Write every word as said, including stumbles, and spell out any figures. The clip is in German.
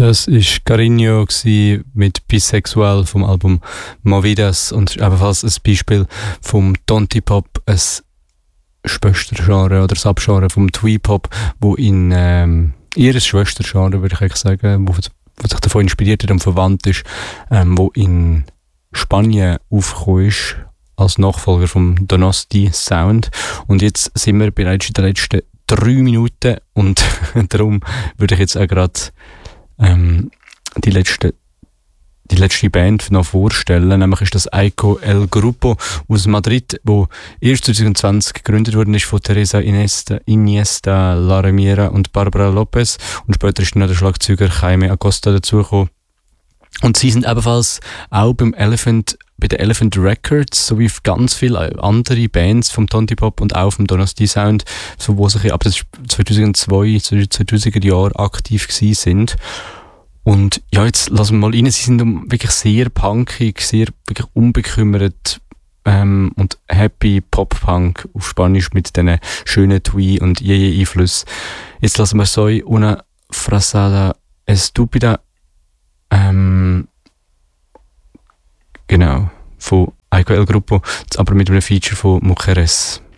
Das war Carino mit Bisexual vom Album Movidas und ebenfalls ein Beispiel vom Tontipop, ein Schwestergenre oder Subgenre vom Twee-Pop, wo in ähm, ihres Schwestergenre, würde ich eigentlich sagen, wo, wo sich davon inspiriert hat und verwandt ist, ähm, wo in Spanien aufgekommen ist, als Nachfolger vom Donosti Sound. Und jetzt sind wir bereits in den letzten drei Minuten und darum würde ich jetzt auch gerade ähm, die letzte die letzte Band noch vorstellen, nämlich ist das Aiko El Grupo aus Madrid, wo erst zwanzig zwanzig gegründet worden ist von Teresa Iniesta, Iniesta Laramiera und Barbara Lopez, und später ist dann noch der Schlagzeuger Jaime Acosta dazugekommen. Und sie sind ebenfalls auch beim Elephant, bei den Elephant Records, sowie ganz viele andere Bands vom Tontipop und auch vom Donosti Sound, so wo sich ab zweitausendzwei, zweitausender Jahren aktiv gewesen sind. Und ja, jetzt lassen wir mal rein. Sie sind wirklich sehr punkig, sehr wirklich unbekümmert ähm, und happy Pop-Punk auf Spanisch mit diesen schönen Twee- und Yeye-Einflüssen. Jetzt lassen wir «Soy una frazada estúpida», ähm, genau, von Aiko El Grupo, aber mit einem Feature von Mujeres.